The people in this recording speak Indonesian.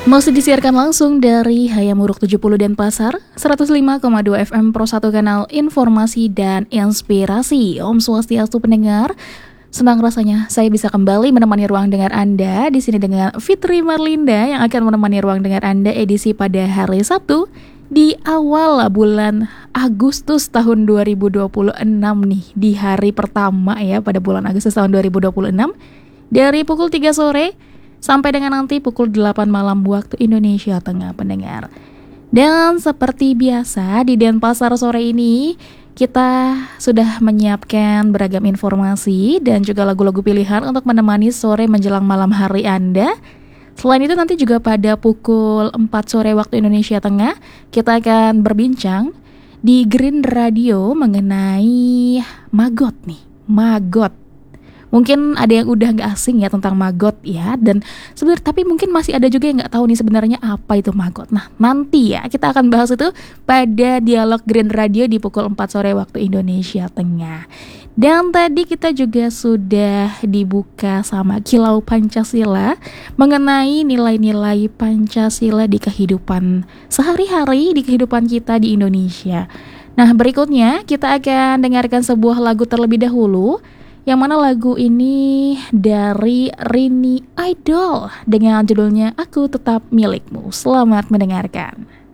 Masih disiarkan langsung dari Hayamuruk 70 Denpasar, 105,2 FM Pro 1 kanal informasi dan inspirasi. Om Swastiastu pendengar. Senang rasanya saya bisa kembali menemani ruang dengar Anda di sini dengan Fitri Marlinda yang akan menemani ruang dengar Anda edisi pada hari Sabtu di awal bulan Agustus tahun 2026 nih, di hari pertama ya pada bulan Agustus tahun 2026 dari pukul 3 sore sampai dengan nanti pukul 8 malam waktu Indonesia Tengah pendengar. Dan seperti biasa di Denpasar sore ini kita sudah menyiapkan beragam informasi dan juga lagu-lagu pilihan untuk menemani sore menjelang malam hari Anda. Selain itu nanti juga pada pukul 4 sore waktu Indonesia Tengah kita akan berbincang di Green Radio mengenai Magot nih, Magot. Mungkin ada yang udah gak asing ya tentang Magot ya, dan sebenarnya tapi mungkin masih ada juga yang gak tahu nih sebenarnya apa itu Magot. Nah nanti ya kita akan bahas itu pada dialog Green Radio di pukul 4 sore waktu Indonesia Tengah. Dan tadi kita juga sudah dibuka sama Kilau Pancasila mengenai nilai-nilai Pancasila di kehidupan sehari-hari, di kehidupan kita di Indonesia. Nah berikutnya kita akan dengarkan sebuah lagu terlebih dahulu, yang mana lagu ini dari Rini Idol dengan judulnya Aku Tetap Milikmu. Selamat mendengarkan.